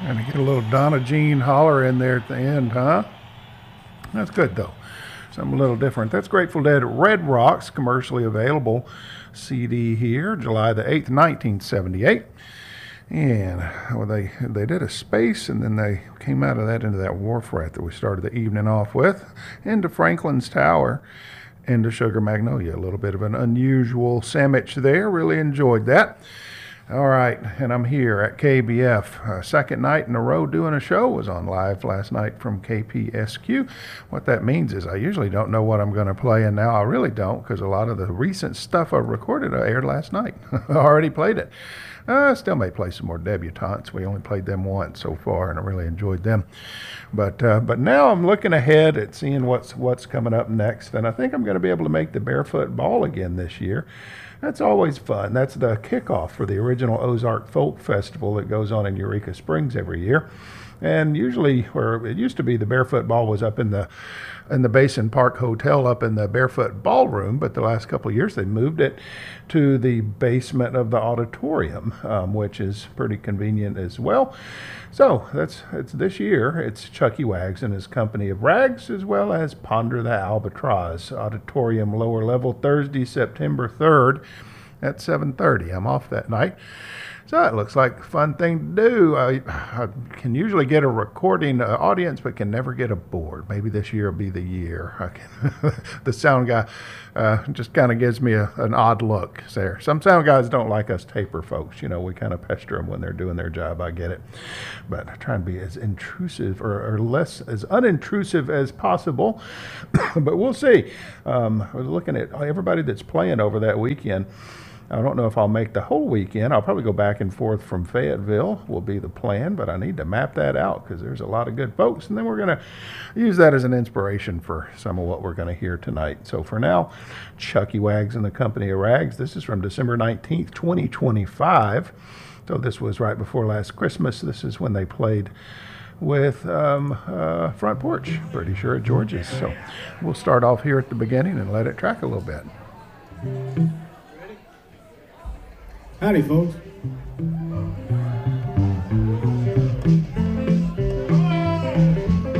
And to get a little Donna Jean holler in there at the end, huh? That's good though. Something a little different. That's Grateful Dead Red Rocks, commercially available CD here, July the 8th, 1978. And well, they did a space, and then they came out of that into that Wharf Rat that we started the evening off with, into Franklin's Tower, into Sugar Magnolia. A little bit of an unusual sandwich there. Really enjoyed that. All right, and I'm here at KBF. Second night in a row doing a show. Was on live last night from KPSQ. What that means is I usually don't know what I'm going to play, and now I really don't, because a lot of the recent stuff I recorded aired last night. I already played it. I still may play some more debutantes. We only played them once so far, and I really enjoyed them. But now I'm looking ahead at seeing what's coming up next, and I think I'm going to be able to make the Barefoot Ball again this year. That's always fun. That's the kickoff for the original Ozark Folk Festival that goes on in Eureka Springs every year. And usually, where it used to be, the Barefoot Ball was up in the Basin Park Hotel up in the Barefoot Ballroom, but the last couple of years they moved it to the basement of the auditorium, which is pretty convenient as well. So it's this year. It's Chucky Wags and his company of rags, as well as Ponder the Albatross, Auditorium Lower Level, Thursday, September 3rd at 7:30. I'm off that night. So it looks like a fun thing to do. I can usually get a recording audience, but can never get a board. Maybe this year will be the year. The sound guy just kind of gives me an odd look there. Some sound guys don't like us taper folks. You know, we kind of pester them when they're doing their job. I get it. But I try and be as intrusive or less, as unintrusive as possible. But we'll see. I was looking at everybody that's playing over that weekend. I don't know if I'll make the whole weekend. I'll probably go back and forth from Fayetteville will be the plan, but I need to map that out because there's a lot of good folks, and then we're going to use that as an inspiration for some of what we're going to hear tonight. So for now, Chucky Wags and the Company of Rags. This is from December 19th, 2025. So this was right before last Christmas. This is when they played with Front Porch, pretty sure at George's. So we'll start off here at the beginning and let it track a little bit. Howdy, folks.